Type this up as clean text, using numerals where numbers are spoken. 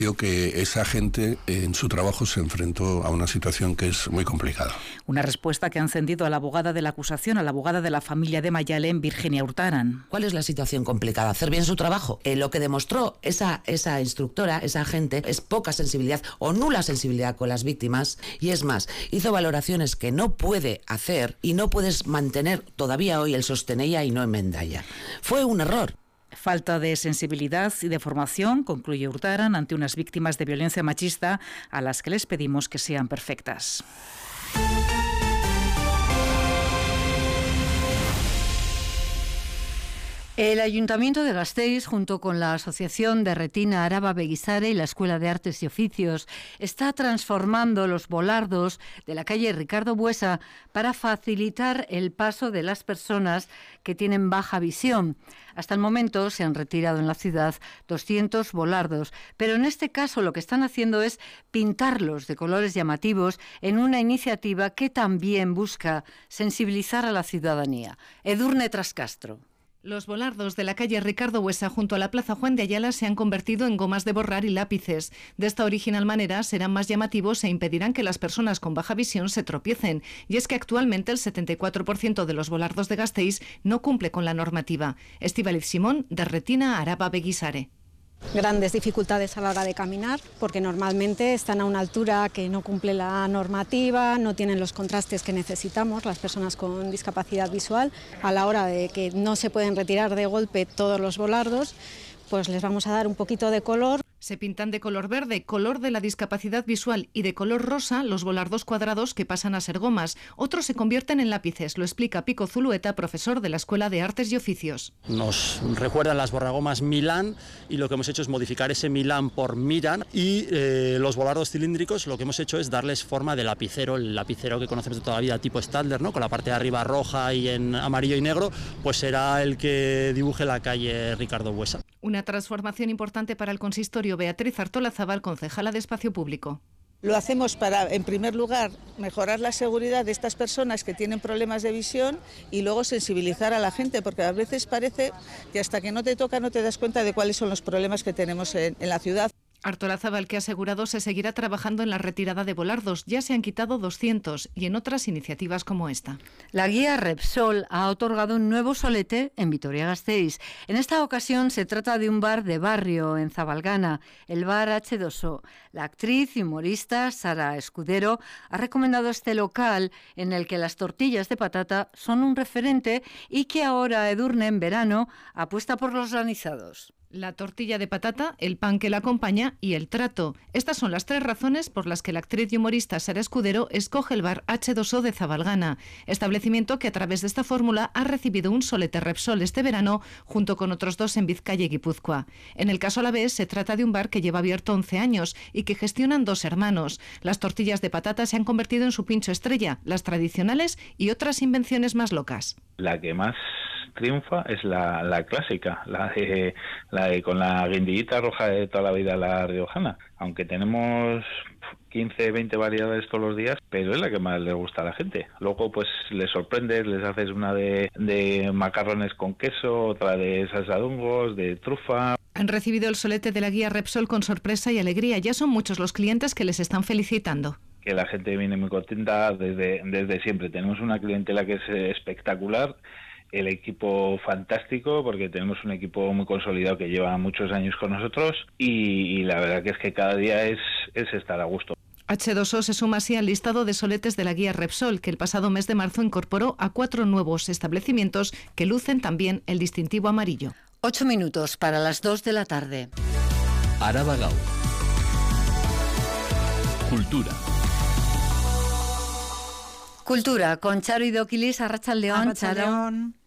Creo que esa gente en su trabajo se enfrentó a una situación que es muy complicada. Una respuesta que ha encendido a la abogada de la acusación, a la abogada de la familia de Mayalen, Virginia Hurtaran. ¿Cuál es la situación complicada? Hacer bien su trabajo. Lo que demostró esa instructora, esa agente, es poca sensibilidad o nula sensibilidad con las víctimas, y es más, hizo valoraciones que no puede hacer y no puedes mantener todavía hoy el sostenella y no enmendalla. Fue un error. Falta de sensibilidad y de formación, concluye Hurtaran, ante unas víctimas de violencia machista a las que les pedimos que sean perfectas. El Ayuntamiento de Gasteiz, junto con la Asociación de Retina Araba Beguisare y la Escuela de Artes y Oficios, está transformando los volardos de la calle Ricardo Buesa para facilitar el paso de las personas que tienen baja visión. Hasta el momento se han retirado en la ciudad 200 volardos, pero en este caso lo que están haciendo es pintarlos de colores llamativos en una iniciativa que también busca sensibilizar a la ciudadanía. Edurne Trascastro. Los volardos de la calle Ricardo Buesa junto a la Plaza Juan de Ayala se han convertido en gomas de borrar y lápices. De esta original manera serán más llamativos e impedirán que las personas con baja visión se tropiecen. Y es que actualmente el 74% de los volardos de Gasteiz no cumple con la normativa. Estíbaliz Simón, de Retina Araba Beguisare. Grandes dificultades a la hora de caminar, porque normalmente están a una altura que no cumple la normativa, no tienen los contrastes que necesitamos las personas con discapacidad visual. A la hora de que no se pueden retirar de golpe todos los volardos, pues les vamos a dar un poquito de color. Se pintan de color verde, color de la discapacidad visual, y de color rosa los volardos cuadrados que pasan a ser gomas. Otros se convierten en lápices, lo explica Pico Zulueta, profesor de la Escuela de Artes y Oficios. Nos recuerdan las borragomas Milán y lo que hemos hecho es modificar ese Milán por Miran, y los volardos cilíndricos lo que hemos hecho es darles forma de lapicero, el lapicero que conocemos de toda la vida tipo Stadler, ¿no? Con la parte de arriba roja y en amarillo y negro, pues será el que dibuje la calle Ricardo Buesa. Una transformación importante para el consistorio. Beatriz Artolazabal, concejala de Espacio Público. Lo hacemos para, en primer lugar, mejorar la seguridad de estas personas que tienen problemas de visión y luego sensibilizar a la gente, porque a veces parece que hasta que no te toca no te das cuenta de cuáles son los problemas que tenemos en la ciudad. Artolazabal, que ha asegurado se seguirá trabajando en la retirada de volardos. Ya se han quitado 200 y en otras iniciativas como esta. La guía Repsol ha otorgado un nuevo solete en Vitoria-Gasteiz. En esta ocasión se trata de un bar de barrio en Zabalgana, el bar H2O. La actriz y humorista Sara Escudero ha recomendado este local en el que las tortillas de patata son un referente y que ahora Edurne en verano apuesta por los granizados. La tortilla de patata, el pan que la acompaña y el trato. Estas son las 3 razones por las que la actriz y humorista Sara Escudero escoge el bar H2O de Zabalgana, establecimiento que a través de esta fórmula ha recibido un solete Repsol este verano junto con otros 2 en Vizcaya y Guipúzcoa. En el caso alavés se trata de un bar que lleva abierto 11 años y que gestionan 2 hermanos. Las tortillas de patata se han convertido en su pincho estrella, las tradicionales y otras invenciones más locas. La que más triunfa es la clásica, la de con la guindillita roja de toda la vida, la riojana, aunque tenemos 15, 20 variedades todos los días, pero es la que más les gusta a la gente. Luego pues les sorprendes, les haces una de macarrones con queso, otra de salsa de hongos, de trufa. Han recibido el solete de la guía Repsol con sorpresa y alegría. Ya son muchos los clientes que les están felicitando. Que la gente viene muy contenta desde siempre. Tenemos una clientela que es espectacular. El equipo fantástico, porque tenemos un equipo muy consolidado que lleva muchos años con nosotros y la verdad que es que cada día es estar a gusto. H2O se suma así al listado de soletes de la guía Repsol, que el pasado mes de marzo incorporó a 4 nuevos establecimientos que lucen también el distintivo amarillo. 8 minutos para las 2 de la tarde. Araba Gau. Cultura. Cultura, con Charo Idoquilis, Arratsaldeon. Charo.